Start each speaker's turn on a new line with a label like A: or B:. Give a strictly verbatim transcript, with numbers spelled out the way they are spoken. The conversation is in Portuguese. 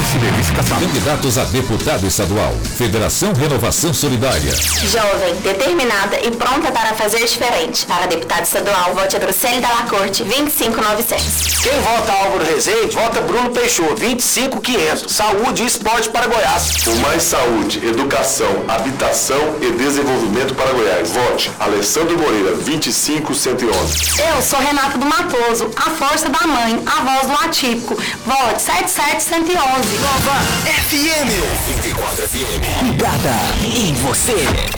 A: Agência de Verificação.
B: Candidatos a deputado estadual. Federação Renovação Solidária.
C: Jovem, determinada e pronta para fazer diferente. Para deputado estadual, vote Adrocele Dalla Corte, vinte e cinco mil e novecentos.
D: Quem vota Álvaro Rezende, vota Bruno Peixoto, vinte e cinco mil e quinhentos. Saúde e esporte para Goiás.
E: Por mais saúde, educação, habitação e desenvolvimento para Goiás. Vote Alessandro Moreira, vinte e cinco mil cento e onze.
C: Eu sou Renato do Matoso, a força da mãe, a voz do atípico. Vote sete sete um um um.
D: Nova F M.
A: vinte e quatro F M. Ligada em você.